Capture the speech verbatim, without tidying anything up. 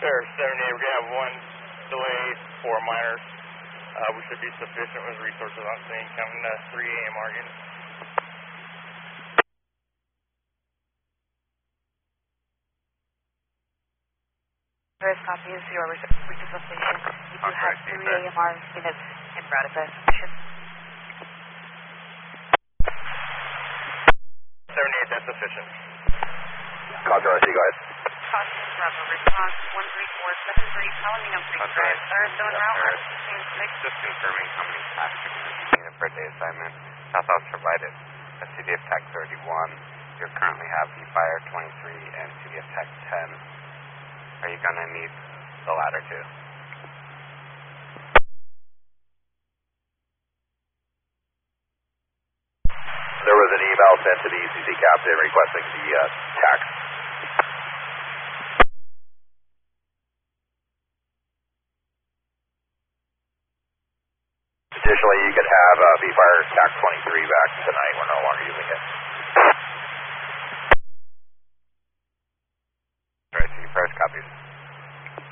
sir. seventy-eight, we're going to have one delay for minors. Uh, we should be sufficient with resources on scene. Coming to three A M Argon. First copy is your resource station. We do have three A M R units en route. Is that sufficient? seventy-eight, that's sufficient. Contour, I see, go ahead. Caution, Bravo, response one three four seven three, Palomino Creek Drive, Firestone Route, six. Just confirming how many passengers you need per day assignment. Southwest provided a C D F Tech thirty-one. You currently have V-Fire twenty-three and C D F Tech ten. Are you going to need the latter two? There was an email sent to the E C C captain requesting the uh, tax. Additionally, you can have uh, V-Fire